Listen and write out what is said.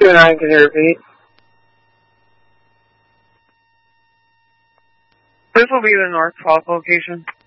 629, can you repeat? This will be the North Falls location.